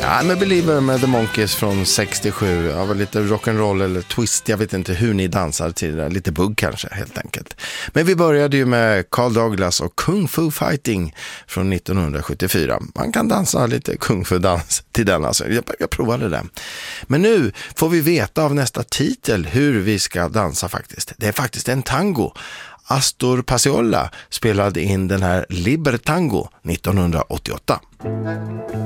Ja, men Believer med The Monkees från 67. Ja, lite rock'n'roll eller twist. Jag vet inte hur ni dansar till det. Lite bugg kanske, helt enkelt. Men vi började ju med Carl Douglas och Kung Fu Fighting från 1974. Man kan dansa lite Kung Fu-dans till den. Alltså. Jag provade det. Men nu får vi veta av nästa titel hur vi ska dansa faktiskt. Det är faktiskt en tango. Astor Piazzolla spelade in den här Libertango 1988.